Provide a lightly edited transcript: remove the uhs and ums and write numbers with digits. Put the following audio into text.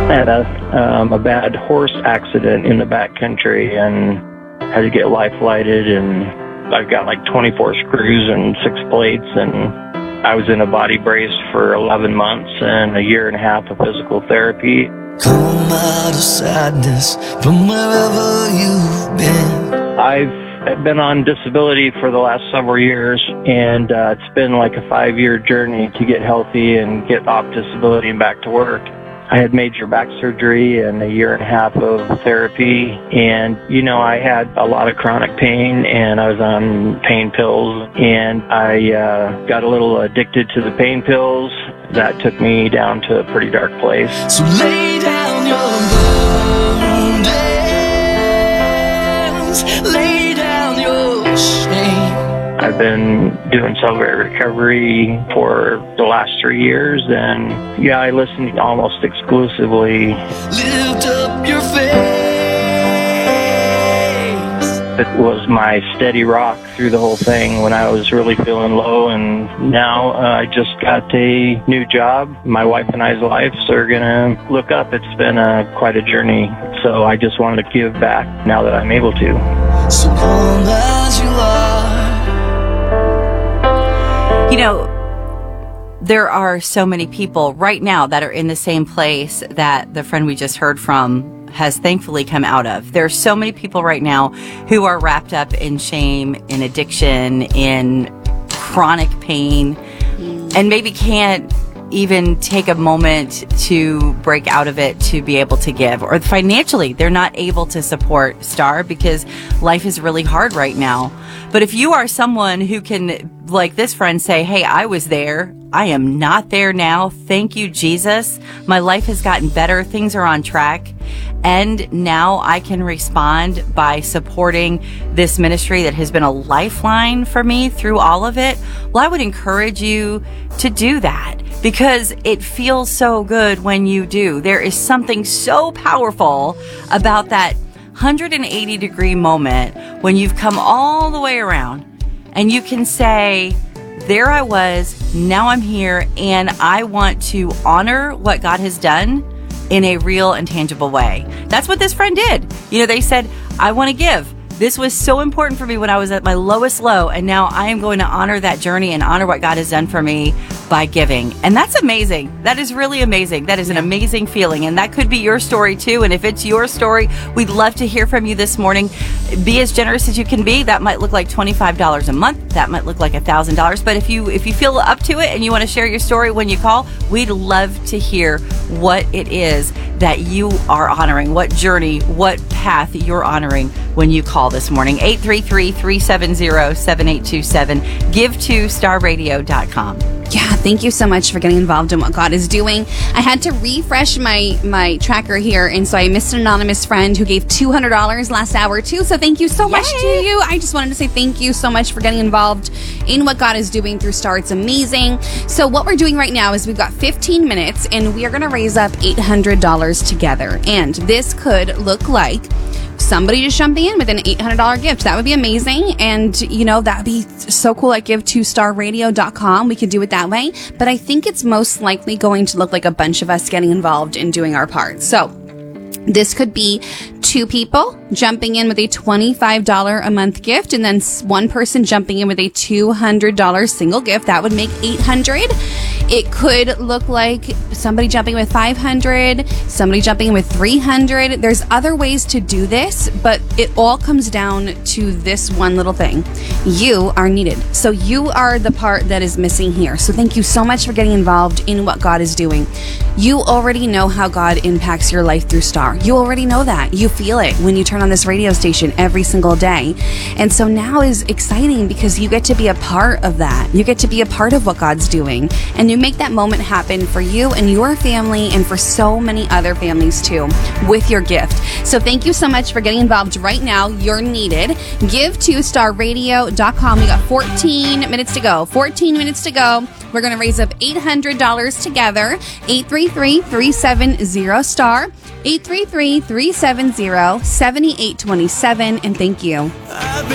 had a bad horse accident in the backcountry and had to get life flighted, and I've got like 24 screws and 6 plates, and I was in a body brace for 11 months and a year and a half of physical therapy. Come out of sadness from wherever you've been. I've been on disability for the last several years, and it's been like a 5-year journey to get healthy and get off disability and back to work. I had major back surgery and a year and a half of therapy, and, I had a lot of chronic pain, and I was on pain pills, and I got a little addicted to the pain pills. That took me down to a pretty dark place. So lay down your burdens, lay down your shame. I've been doing Celebrate Recovery for the last 3 years, and I listen almost exclusively. Lift up your face. It was my steady rock through the whole thing when I was really feeling low, and now I just got a new job. My wife and I's lives are going to look up. It's been quite a journey, so I just wanted to give back now that I'm able to. So long as you are. There are so many people right now that are in the same place that the friend we just heard from has thankfully come out of. There are so many people right now who are wrapped up in shame, in addiction, in chronic pain, and maybe can't even take a moment to break out of it to be able to give. Or financially, they're not able to support Star because life is really hard right now. But if you are someone who can, like this friend, say, hey, I was there. I am not there now. Thank you, Jesus. My life has gotten better. Things are on track. And now I can respond by supporting this ministry that has been a lifeline for me through all of it. Well, I would encourage you to do that because it feels so good when you do. There is something so powerful about that 180-degree moment when you've come all the way around and you can say, there I was, now I'm here, and I want to honor what God has done in a real and tangible way. That's what this friend did. They said, I want to give. This was so important for me when I was at my lowest low, and now I am going to honor that journey and honor what God has done for me by giving. And that's amazing. That is really amazing. That is an amazing feeling, and that could be your story too. And if it's your story, we'd love to hear from you this morning. Be as generous as you can be. That might look like $25 a month. That might look like $1,000. But if you feel up to it and you want to share your story when you call, we'd love to hear what it is that you are honoring, what journey, what path you're honoring when you call this morning. 833-370-7827. Give to starradio.com. Yeah, thank you so much for getting involved in what God is doing. I had to refresh my tracker here, and so I missed an anonymous friend who gave $200 last hour too. So thank you so much to you. I just wanted to say thank you so much for getting involved in what God is doing through Star. It's amazing. So what we're doing right now is we've got 15 minutes, and we are going to raise up $800 together. And this could look like somebody just jumping in with an $800 gift. That would be amazing. And, that would be so cool at give2starradio.com. We could do it that way. But I think it's most likely going to look like a bunch of us getting involved in doing our part. So this could be 2 people jumping in with a $25 a month gift, and then one person jumping in with a $200 single gift. That would make $800. It could look like somebody jumping with $500, somebody jumping in with $300. There's other ways to do this, but it all comes down to this one little thing. You are needed. So you are the part that is missing here. So thank you so much for getting involved in what God is doing. You already know how God impacts your life through Star. You already know that. You feel it when you turn on this radio station every single day. And so now is exciting because you get to be a part of that. You get to be a part of what God's doing. And you make that moment happen for you and your family and for so many other families too with your gift. So thank you so much for getting involved right now. You're needed. Give to starradio.com. We got 14 minutes to go. 14 minutes to go. We're going to raise up $800 together. 833-370-STAR. 833-370-7827. And thank you.